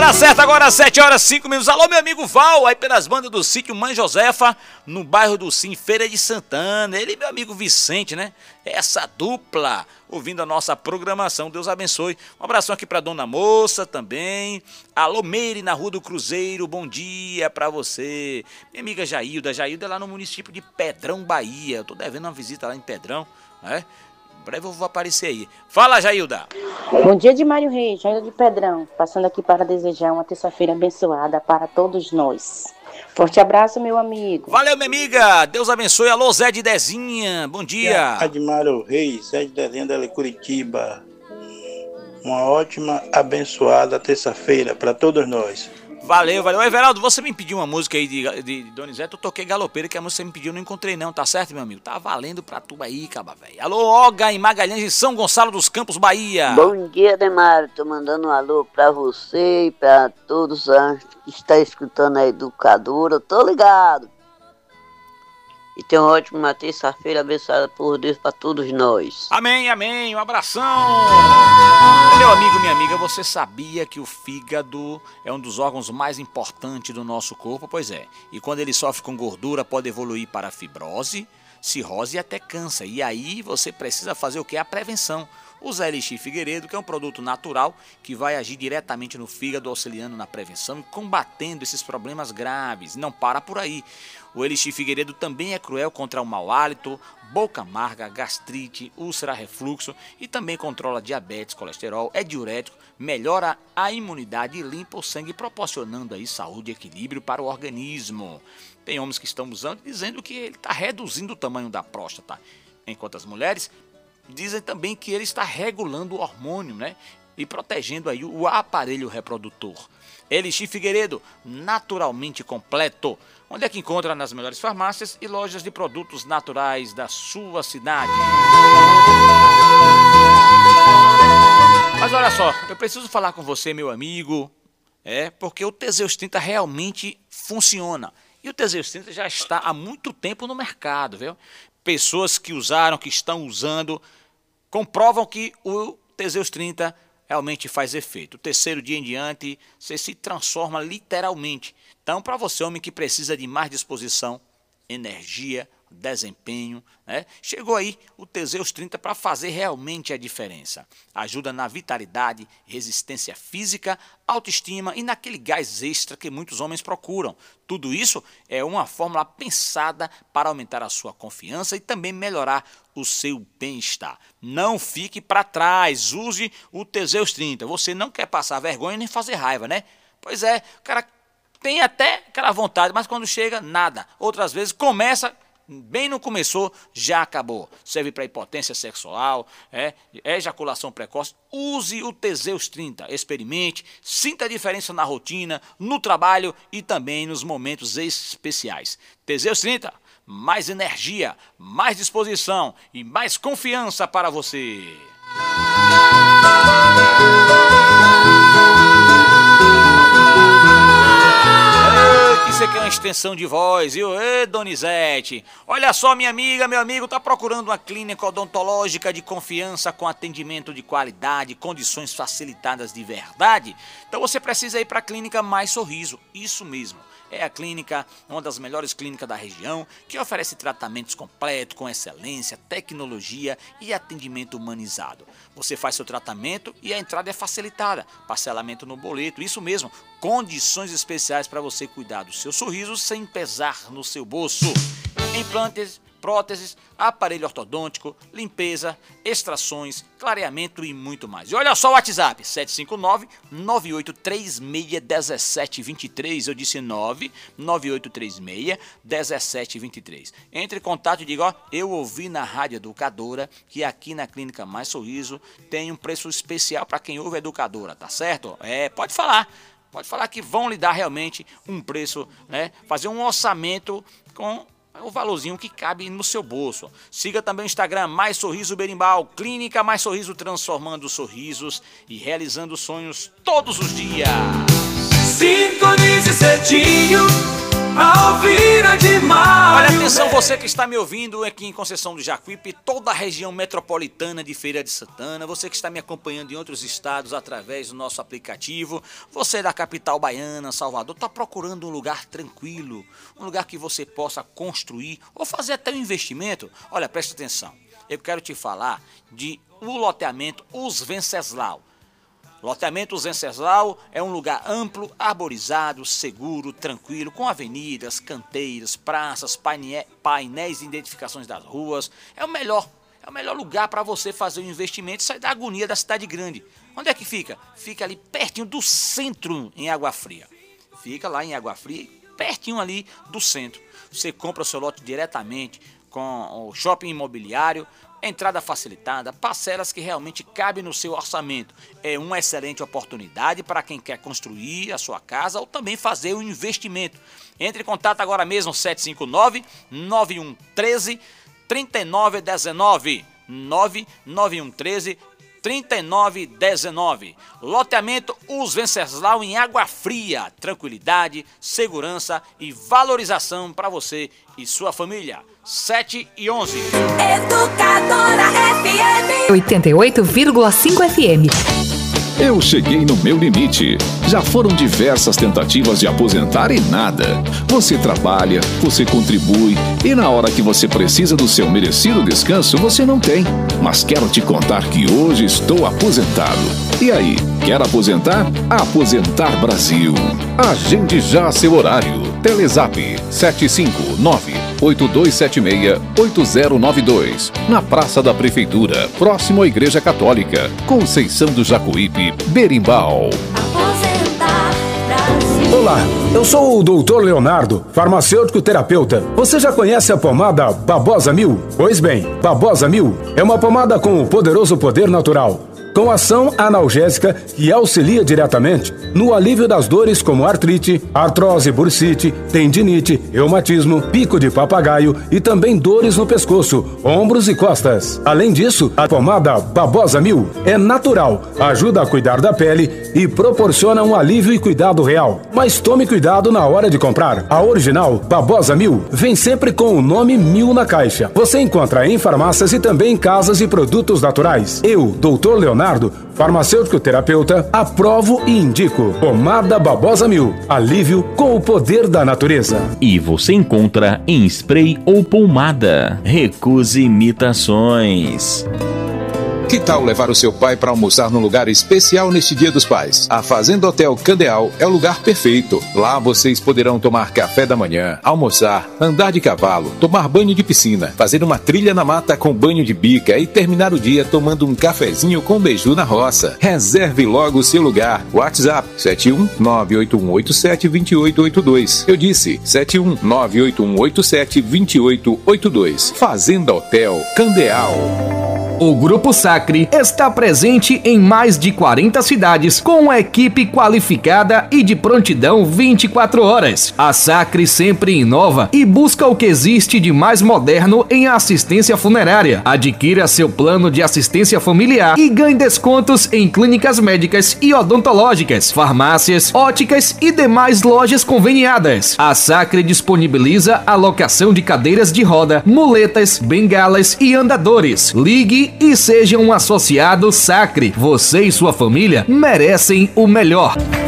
Tá certo, agora 7h05. Alô, meu amigo Val, aí pelas bandas do sítio Mãe Josefa, no bairro do Sim, Feira de Santana. Ele e meu amigo Vicente, né? Essa dupla, ouvindo a nossa programação. Deus abençoe. Um abração aqui pra Dona Moça também. Alô, Meire, na Rua do Cruzeiro, bom dia pra você. Minha amiga Jailda é lá no município de Pedrão, Bahia. Eu tô devendo uma visita lá em Pedrão, né? Em breve eu vou aparecer aí. Fala, Jailda. Bom dia de Mário Reis, Jailda de Pedrão. Passando aqui para desejar uma terça-feira abençoada para todos nós. Forte abraço, meu amigo. Valeu, minha amiga. Deus abençoe. Alô, Zé de Dezinha. Bom dia. Admário Reis, Zé de Dezinha da Curitiba. Uma ótima, abençoada terça-feira para todos nós. Valeu, valeu. Everaldo, você me pediu uma música aí de Donizete, eu toquei Galopeira, que a música que você me pediu, eu não encontrei não, tá certo, meu amigo? Tá valendo pra tu aí, caba, velho. Alô, Olga em Magalhães, em São Gonçalo dos Campos, Bahia. Bom dia, Admário. Tô mandando um alô pra você e pra todos que estão escutando a Educadora. Tô ligado. E tenha uma ótima terça-feira abençoada por Deus para todos nós. Amém, amém. Um abração. Meu amigo, minha amiga, você sabia que o fígado é um dos órgãos mais importantes do nosso corpo? Pois é. E quando ele sofre com gordura, pode evoluir para fibrose, cirrose e até câncer. E aí você precisa fazer o que? A prevenção. Usa Elixir Figueiredo, que é um produto natural que vai agir diretamente no fígado, auxiliando na prevenção e combatendo esses problemas graves. Não para por aí. O Elixir Figueiredo também é cruel contra o mau hálito, boca amarga, gastrite, úlcera, refluxo e também controla diabetes, colesterol, é diurético, melhora a imunidade e limpa o sangue, proporcionando aí saúde e equilíbrio para o organismo. Tem homens que estão usando dizendo que ele está reduzindo o tamanho da próstata, enquanto as mulheres dizem também que ele está regulando o hormônio, né? E protegendo aí o aparelho reprodutor. Elixir Figueiredo, naturalmente completo. Onde é que encontra? Nas melhores farmácias e lojas de produtos naturais da sua cidade. Mas olha só, eu preciso falar com você, meu amigo, porque o Teseus 30 realmente funciona. E o Teseus 30 já está há muito tempo no mercado, viu? Pessoas que usaram, que estão usando, comprovam que o Teseus 30 realmente faz efeito. O terceiro dia em diante, você se transforma literalmente. Então, para você, homem que precisa de mais disposição, energia, desempenho, né? Chegou aí o Teseus 30 para fazer realmente a diferença. Ajuda na vitalidade, resistência física, autoestima e naquele gás extra que muitos homens procuram. Tudo isso é uma fórmula pensada para aumentar a sua confiança e também melhorar o seu bem-estar. Não fique para trás, use o Teseus 30. Você não quer passar vergonha nem fazer raiva, né? Pois é, o cara tem até aquela vontade, mas quando chega, nada. Outras vezes começa, bem não começou, já acabou. Serve para impotência sexual, ejaculação precoce. Use o Teseus 30, experimente, sinta a diferença na rotina, no trabalho e também nos momentos especiais. Teseus 30, mais energia, mais disposição e mais confiança para você. Você quer uma extensão de voz, viu? Ê, Donizete, olha só, minha amiga, meu amigo, tá procurando uma clínica odontológica de confiança com atendimento de qualidade, condições facilitadas de verdade? Então você precisa ir para a Clínica Mais Sorriso, isso mesmo. É a clínica, uma das melhores clínicas da região, que oferece tratamentos completos, com excelência, tecnologia e atendimento humanizado. Você faz seu tratamento e a entrada é facilitada, parcelamento no boleto, isso mesmo, condições especiais para você cuidar do seu sorriso sem pesar no seu bolso. Implantes, próteses, aparelho ortodôntico, limpeza, extrações, clareamento e muito mais. E olha só o WhatsApp, 759-9836-1723. Eu disse 99836-1723. Entre em contato e diga, ó, eu ouvi na Rádio Educadora que aqui na Clínica Mais Sorriso tem um preço especial para quem ouve a Educadora, tá certo? Pode falar. Pode falar que vão lhe dar realmente um preço, né? Fazer um orçamento com o valorzinho que cabe no seu bolso. Siga também o Instagram Mais Sorriso Berimbau, Clínica Mais Sorriso, transformando sorrisos e realizando sonhos todos os dias. Sintonize cedinho, Alvira de Maio. Olha, atenção, você que está me ouvindo aqui em Conceição do Jacuípe, toda a região metropolitana de Feira de Santana, você que está me acompanhando em outros estados através do nosso aplicativo, você da capital baiana, Salvador, está procurando um lugar tranquilo, um lugar que você possa construir ou fazer até um investimento. Olha, preste atenção, eu quero te falar de o loteamento Os Venceslau. Loteamento Os Venceslau é um lugar amplo, arborizado, seguro, tranquilo, com avenidas, canteiros, praças, painéis de identificações das ruas. É o melhor lugar para você fazer um investimento e sair da agonia da cidade grande. Onde é que fica? Fica ali pertinho do centro, em Água Fria. Fica lá em Água Fria, pertinho ali do centro. Você compra o seu lote diretamente com o shopping imobiliário, entrada facilitada, parcelas que realmente cabem no seu orçamento. É uma excelente oportunidade para quem quer construir a sua casa ou também fazer um investimento. Entre em contato agora mesmo, 759-9113-3919. 99113-3919. Loteamento Os Venceslau em Água Fria. Tranquilidade, segurança e valorização para você e sua família. 7 e 11. Educadora FM 88,5 FM. Eu cheguei no meu limite. Já foram diversas tentativas de aposentar e nada. Você trabalha, você contribui e na hora que você precisa do seu merecido descanso, você não tem. Mas quero te contar que hoje estou aposentado. E aí, quer aposentar? Aposentar Brasil. Agende já seu horário. Telezap 759-8276-8092. Na Praça da Prefeitura, próximo à Igreja Católica. Conceição do Jacuípe, Berimbau. Olá, eu sou o Dr. Leonardo, farmacêutico terapeuta. Você já conhece a pomada Babosa 1000? Pois bem, Babosa 1000 é uma pomada com o poderoso poder natural, com ação analgésica que auxilia diretamente no alívio das dores como artrite, artrose, bursite, tendinite, reumatismo, pico de papagaio e também dores no pescoço, ombros e costas. Além disso, a pomada Babosa 1000 é natural, ajuda a cuidar da pele e proporciona um alívio e cuidado real. Mas tome cuidado na hora de comprar. A original Babosa 1000 vem sempre com o nome 1000 na caixa. Você encontra em farmácias e também em casas e produtos naturais. Eu, Dr. Leonardo, farmacêutico terapeuta, aprovo e indico pomada Babosa 1000, alívio com o poder da natureza. E você encontra em spray ou pomada. Recuse imitações. Que tal levar o seu pai para almoçar num lugar especial neste Dia dos Pais? A Fazenda Hotel Candeal é o lugar perfeito. Lá vocês poderão tomar café da manhã, almoçar, andar de cavalo, tomar banho de piscina, fazer uma trilha na mata com banho de bica e terminar o dia tomando um cafezinho com beiju na roça. Reserve logo o seu lugar. WhatsApp 71981872882. Eu disse 71981872882. Fazenda Hotel Candeal. O Grupo Sacre está presente em mais de 40 cidades com uma equipe qualificada e de prontidão 24 horas. A Sacre sempre inova e busca o que existe de mais moderno em assistência funerária. Adquira seu plano de assistência familiar e ganhe descontos em clínicas médicas e odontológicas, farmácias, óticas e demais lojas conveniadas. A Sacre disponibiliza a locação de cadeiras de roda, muletas, bengalas e andadores. Ligue e seja um associado Sacre. Você e sua família merecem o melhor.